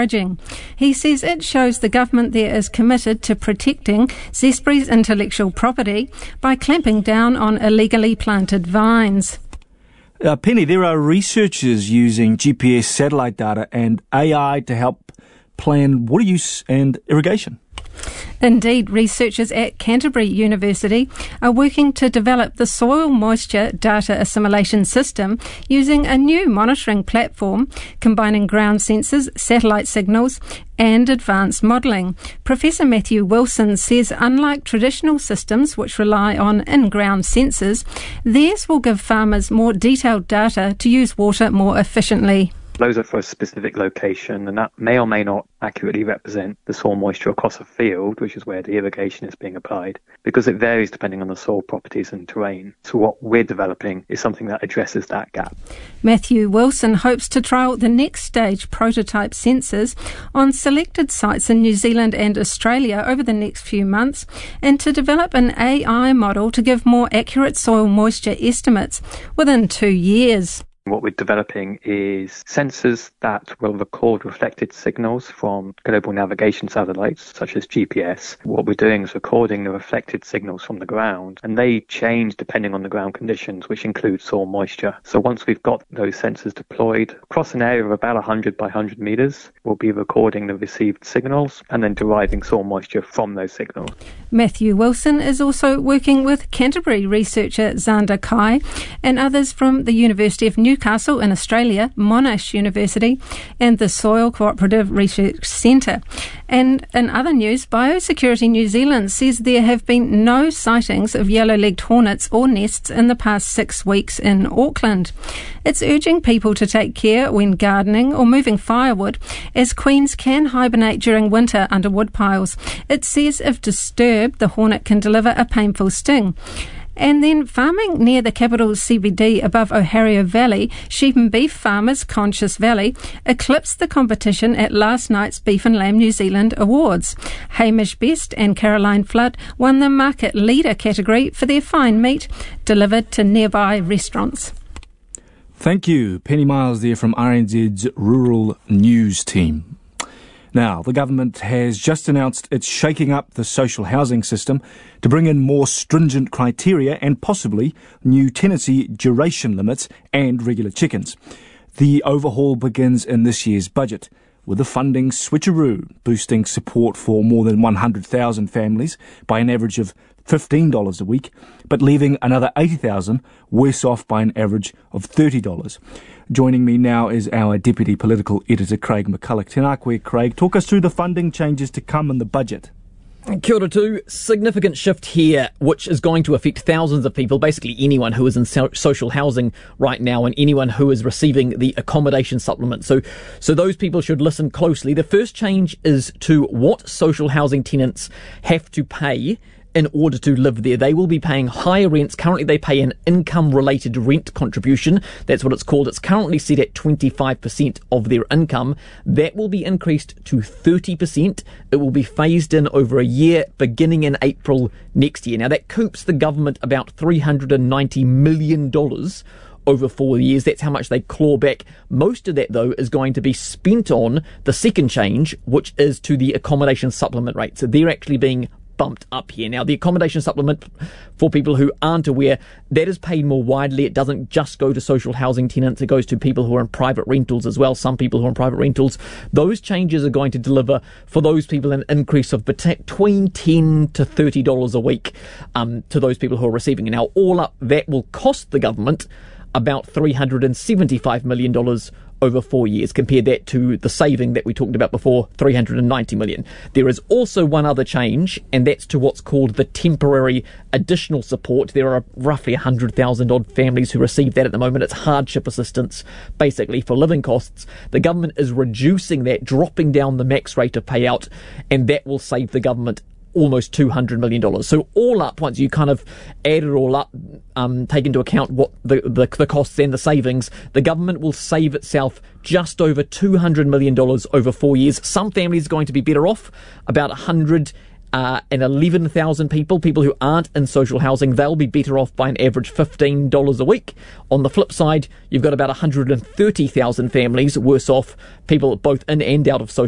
encouraging. He says it shows the government there is committed to protecting Zespri's intellectual property by clamping down on illegally planted vines. Penny, there are researchers using GPS satellite data and AI to help plan water use and irrigation. Indeed, researchers at Canterbury University are working to develop the soil moisture data assimilation system using a new monitoring platform combining ground sensors, satellite signals and advanced modelling. Professor Matthew Wilson says unlike traditional systems which rely on in-ground sensors, theirs will give farmers more detailed data to use water more efficiently. Those are for a specific location, and that may or may not accurately represent the soil moisture across a field, which is where the irrigation is being applied, because it varies depending on the soil properties and terrain. So what we're developing is something that addresses that gap. Matthew Wilson hopes to trial the next stage prototype sensors on selected sites in New Zealand and Australia over the next few months, and to develop an AI model to give more accurate soil moisture estimates within 2 years. What we're developing is sensors that will record reflected signals from global navigation satellites, such as GPS. What we're doing is recording the reflected signals from the ground, and they change depending on the ground conditions, which include soil moisture. So once we've got those sensors deployed across an area of about 100 by 100 metres, we'll be recording the received signals and then deriving soil moisture from those signals. Matthew Wilson is also working with Canterbury researcher Zander Kai and others from the University of Newcastle in Australia, Monash University, and the Soil Cooperative Research Centre. And in other news, Biosecurity New Zealand says there have been no sightings of yellow-legged hornets or nests in the past 6 weeks in Auckland. It's urging people to take care when gardening or moving firewood, as queens can hibernate during winter under wood piles. It says if disturbed, the hornet can deliver a painful sting. And then farming near the capital CBD above Ohario Valley, sheep and beef farmers Conscious Valley eclipsed the competition at last night's Beef and Lamb New Zealand Awards. Hamish Best and Caroline Flood won the market leader category for their fine meat delivered to nearby restaurants. Thank you. Penny Miles there from RNZ's Rural News team. Now, the government has just announced it's shaking up the social housing system to bring in more stringent criteria and possibly new tenancy duration limits and regular check-ins. The overhaul begins in this year's budget, with a funding switcheroo boosting support for more than 100,000 families by an average of $15 a week, but leaving another 80,000 worse off by an average of $30. Joining me now is our Deputy Political Editor, Craig McCulloch. Tēnā koe, Craig. Talk us through the funding changes to come in the budget. Kia ora too. Significant shift here, which is going to affect thousands of people, basically anyone who is in social housing right now and anyone who is receiving the accommodation supplement. So those people should listen closely. The first change is to what social housing tenants have to pay in order to live there. They will be paying higher rents. Currently, they pay an income-related rent contribution. That's what it's called. It's currently set at 25% of their income. That will be increased to 30%. It will be phased in over a year, beginning in April next year. Now, that coops the government about $390 million over 4 years. That's how much they claw back. Most of that, though, is going to be spent on the second change, which is to the accommodation supplement rate. So they're actually being bumped up here. Now, the accommodation supplement, for people who aren't aware, that is paid more widely. It doesn't just go to social housing tenants. It goes to people who are in private rentals as well. Some people who are in private rentals. Those changes are going to deliver, for those people, an increase of between $10 to $30 a week to those people who are receiving it. Now, all up, that will cost the government about $375 million over 4 years. Compare that to the saving that we talked about before, $390 million. There is also one other change, and that's to what's called the temporary additional support. There are roughly 100,000 odd families who receive that at the moment. It's hardship assistance, basically, for living costs. The government is reducing that, dropping down the max rate of payout, and that will save the government almost $200 million. So all up, once you kind of add it all up, take into account what the costs and the savings, the government will save itself just over $200 million over 4 years. Some families are going to be better off, about 111,000 people who aren't in social housing, they'll be better off by an average $15 a week. On the flip side, you've got about 130,000 families worse off, people both in and out of social